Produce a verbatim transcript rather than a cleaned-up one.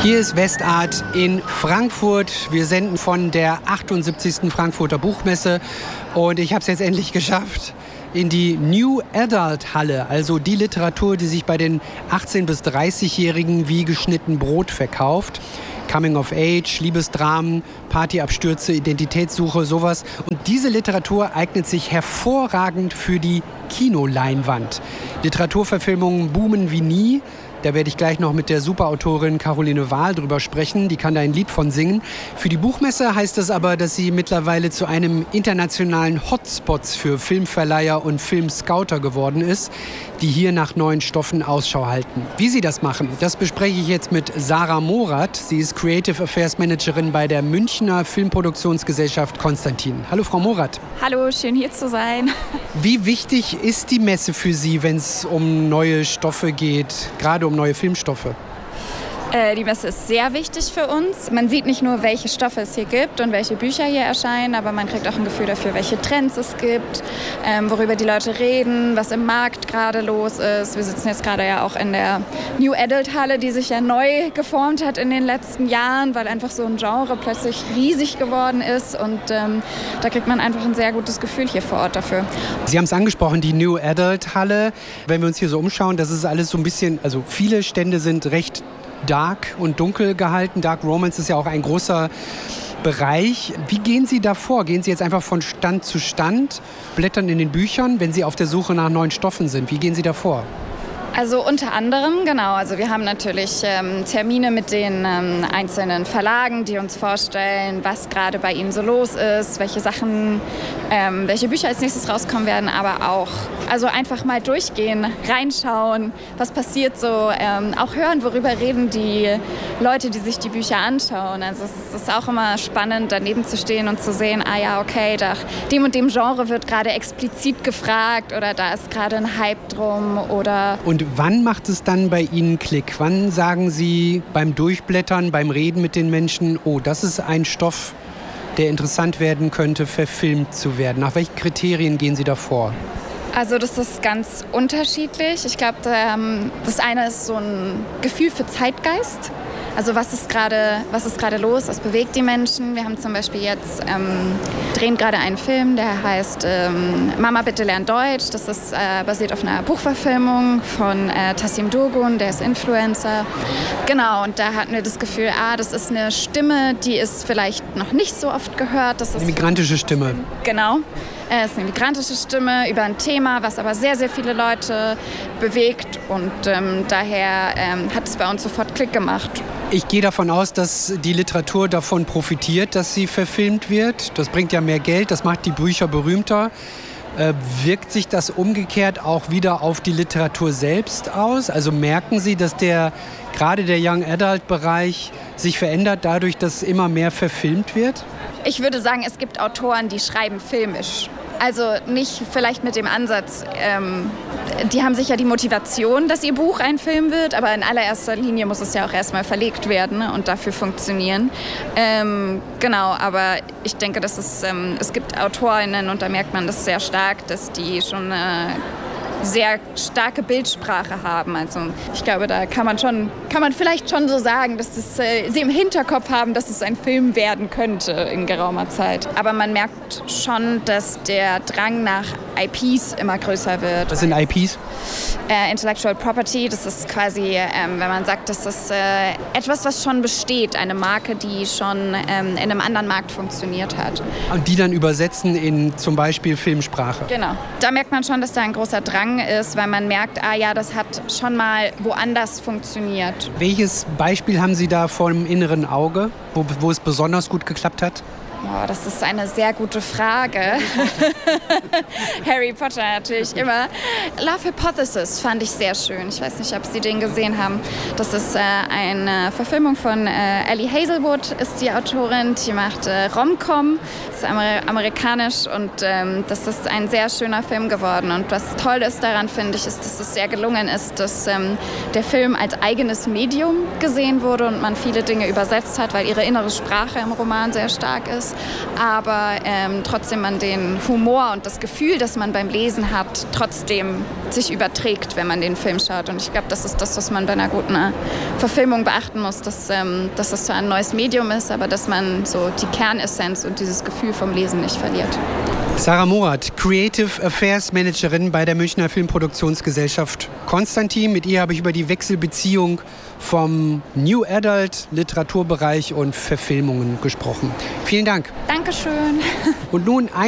Hier ist Westart in Frankfurt. Wir senden von der achtundsiebzigsten Frankfurter Buchmesse und ich habe es jetzt endlich geschafft in die New Adult Halle, also die Literatur, die sich bei den achtzehn- bis dreißigjährigen wie geschnitten Brot verkauft. Coming of Age, Liebesdramen, Partyabstürze, Identitätssuche, sowas. Und diese Literatur eignet sich hervorragend für die Kinoleinwand. Literaturverfilmungen boomen wie nie. Da werde ich gleich noch mit der Superautorin Caroline Wahl drüber sprechen. Die kann da ein Lied von singen. Für die Buchmesse heißt es aber, dass sie mittlerweile zu einem internationalen Hotspots für Filmverleiher und Filmscouter geworden ist, die hier nach neuen Stoffen Ausschau halten. Wie sie das machen, das bespreche ich jetzt mit Sarah Morath. Sie ist Creative Affairs Managerin bei der Münchner Filmproduktionsgesellschaft Konstantin. Hallo Frau Morath. Hallo, schön hier zu sein. Wie wichtig ist die Messe für Sie, wenn es um neue Stoffe geht, gerade um neue Filmstoffe? Äh, die Messe ist sehr wichtig für uns. Man sieht nicht nur, welche Stoffe es hier gibt und welche Bücher hier erscheinen, aber man kriegt auch ein Gefühl dafür, welche Trends es gibt, ähm, worüber die Leute reden, was im Markt gerade los ist. Wir sitzen jetzt gerade ja auch in der New Adult Halle, die sich ja neu geformt hat in den letzten Jahren, weil einfach so ein Genre plötzlich riesig geworden ist und ähm, da kriegt man einfach ein sehr gutes Gefühl hier vor Ort dafür. Sie haben es angesprochen, die New Adult Halle. Wenn wir uns hier so umschauen, das ist alles so ein bisschen, also viele Stände sind recht dark und dunkel gehalten. Dark Romance ist ja auch ein großer Bereich. Wie gehen Sie da vor? Gehen Sie jetzt einfach von Stand zu Stand, blättern in den Büchern, wenn Sie auf der Suche nach neuen Stoffen sind? Wie gehen Sie da vor? Also unter anderem, genau. Also wir haben natürlich ähm, Termine mit den ähm, einzelnen Verlagen, die uns vorstellen, was gerade bei ihnen so los ist, welche Sachen, ähm, welche Bücher als nächstes rauskommen werden, aber auch also einfach mal durchgehen, reinschauen, was passiert so, ähm, auch hören, worüber reden die Leute, die sich die Bücher anschauen. Also es ist auch immer spannend, daneben zu stehen und zu sehen, ah ja, okay, nach dem und dem Genre wird gerade explizit gefragt oder da ist gerade ein Hype drum oder... Und wann macht es dann bei Ihnen Klick? Wann sagen Sie beim Durchblättern, beim Reden mit den Menschen, oh, das ist ein Stoff, der interessant werden könnte, verfilmt zu werden? Nach welchen Kriterien gehen Sie da vor? Also das ist ganz unterschiedlich. Ich glaube, das eine ist so ein Gefühl für Zeitgeist. Also was ist gerade, was ist gerade los? Was bewegt die Menschen? Wir haben zum Beispiel jetzt ähm, drehen gerade einen Film, der heißt ähm, Mama bitte lern Deutsch. Das ist äh, basiert auf einer Buchverfilmung von äh, Tassim Dogun, der ist Influencer. Genau, und da hatten wir das Gefühl, ah, das ist eine Stimme, die ist vielleicht noch nicht so oft gehört. Das ist eine migrantische Stimme. Genau. Es ist eine migrantische Stimme über ein Thema, was aber sehr, sehr viele Leute bewegt. Und ähm, daher ähm, hat es bei uns sofort Klick gemacht. Ich gehe davon aus, dass die Literatur davon profitiert, dass sie verfilmt wird. Das bringt ja mehr Geld, das macht die Bücher berühmter. Äh, wirkt sich das umgekehrt auch wieder auf die Literatur selbst aus? Also merken Sie, dass der, gerade der Young Adult Bereich sich verändert dadurch, dass immer mehr verfilmt wird? Ich würde sagen, es gibt Autoren, die schreiben filmisch. Also nicht vielleicht mit dem Ansatz, ähm, die haben sicher die Motivation, dass ihr Buch ein Film wird, aber in allererster Linie muss es ja auch erstmal verlegt werden, ne, und dafür funktionieren. Ähm, genau, aber ich denke, dass es, ähm, es gibt AutorInnen und da merkt man das sehr stark, dass die schon eine sehr starke Bildsprache haben. Also ich glaube, da kann man schon, kann man vielleicht schon so sagen, dass das, äh, sie im Hinterkopf haben, dass es ein Film werden könnte in geraumer Zeit. Aber man merkt schon, dass der Drang nach I Ps immer größer wird. Was sind I Ps? Äh, Intellectual Property, das ist quasi, ähm, wenn man sagt, das ist äh, etwas, was schon besteht, eine Marke, die schon ähm, in einem anderen Markt funktioniert hat. Und die dann übersetzen in zum Beispiel Filmsprache? Genau. Da merkt man schon, dass da ein großer Drang ist, weil man merkt, ah ja, das hat schon mal woanders funktioniert. Welches Beispiel haben Sie da vor dem inneren Auge, wo, wo es besonders gut geklappt hat? Oh, das ist eine sehr gute Frage. Harry Potter natürlich immer. Love Hypothesis fand ich sehr schön. Ich weiß nicht, ob Sie den gesehen haben. Das ist äh, eine Verfilmung von äh, Ellie Hazelwood, ist die Autorin. Die macht äh, Rom-Com, ist amer- amerikanisch und ähm, das ist ein sehr schöner Film geworden. Und was toll ist daran, finde ich, ist, dass es sehr gelungen ist, dass ähm, der Film als eigenes Medium gesehen wurde und man viele Dinge übersetzt hat, weil ihre innere Sprache im Roman sehr stark ist. Aber ähm, trotzdem man den Humor und das Gefühl, das man beim Lesen hat, trotzdem sich überträgt, wenn man den Film schaut. Und ich glaube, das ist das, was man bei einer guten Verfilmung beachten muss, dass, ähm, dass das zwar ein neues Medium ist, aber dass man so die Kernessenz und dieses Gefühl vom Lesen nicht verliert. Sarah Morath, Creative Affairs Managerin bei der Münchner Filmproduktionsgesellschaft Konstantin. Mit ihr habe ich über die Wechselbeziehung vom New Adult Literaturbereich und Verfilmungen gesprochen. Vielen Dank. Dankeschön. Und nun ein